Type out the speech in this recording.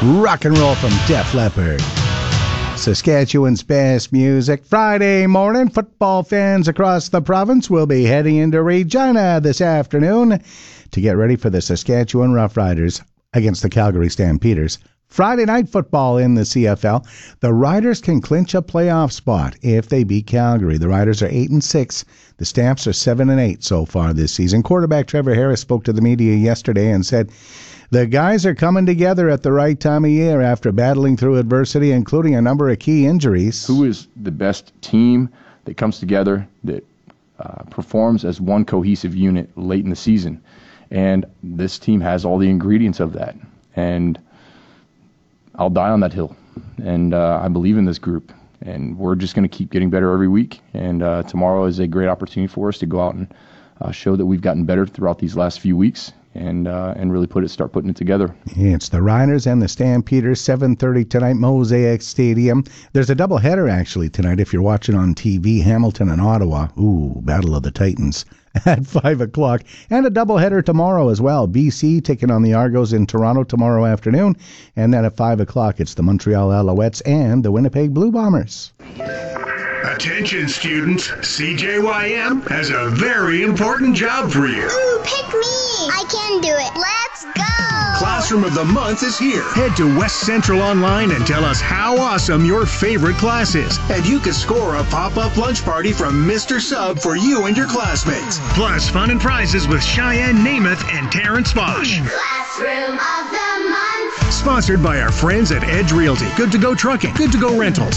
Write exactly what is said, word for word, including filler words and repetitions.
Rock and roll from Def Leppard. Saskatchewan's best music. Friday morning, football fans across the province will be heading into Regina this afternoon to get ready for the Saskatchewan Roughriders against the Calgary Stampeders. Friday night football in the C F L. The Riders can clinch a playoff spot if they beat Calgary. The Riders are eight and six. The Stamps are seven and eight so far this season. Quarterback Trevor Harris spoke to the media yesterday and said the guys are coming together at the right time of year after battling through adversity, including a number of key injuries. Who is the best team that comes together, that uh, performs as one cohesive unit late in the season? And this team has all the ingredients of that. And I'll die on that hill. And uh, I believe in this group. And we're just going to keep getting better every week. And uh, tomorrow is a great opportunity for us to go out and uh, show that we've gotten better throughout these last few weeks. And uh, and really put it, start putting it together. It's the Riders and the Stampeders, seven thirty tonight, Mosaic Stadium. There's a doubleheader actually tonight if you're watching on T V. Hamilton and Ottawa. Ooh, Battle of the Titans at five o'clock. And a doubleheader tomorrow as well. B C taking on the Argos in Toronto tomorrow afternoon. And then at five o'clock, it's the Montreal Alouettes and the Winnipeg Blue Bombers. Attention students, C J Y M has a very important job for you. Ooh, pick me! I can do it. Let's go! Classroom of the Month is here. Head to West Central Online and tell us how awesome your favorite class is. And you can score a pop-up lunch party from Mister Sub for you and your classmates. Plus fun and prizes with Cheyenne Namath and Terrence Bosch. Classroom of the Month. Sponsored by our friends at Edge Realty. Good to go trucking. Good to go rentals.